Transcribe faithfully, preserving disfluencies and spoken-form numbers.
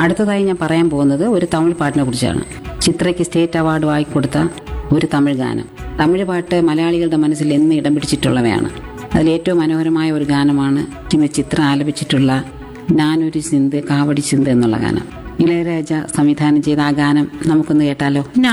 അടുത്തതായി ഞാൻ പറയാൻ പോകുന്നത് ഒരു തമിഴ് പാട്ടിനെ കുറിച്ചാണ്. ചിത്രയ്ക്ക് സ്റ്റേറ്റ് അവാർഡ് വാങ്ങിക്കൊടുത്ത ഒരു തമിഴ് ഗാനം. തമിഴ് പാട്ട് മലയാളികളുടെ മനസ്സിൽ എന്ന് ഇടം പിടിച്ചിട്ടുള്ളവയാണ്. അതിൽ ഏറ്റവും മനോഹരമായ ഒരു ഗാനമാണ് ചിത്ര ആലപിച്ചിട്ടുള്ള ഞാനൊരു സിന്ത് കാവടി സിന്ത് എന്നുള്ള ഗാനം. ഇളയരാജ സംവിധാനം ചെയ്ത ആ ഗാനം നമുക്കൊന്ന് കേട്ടാലോ.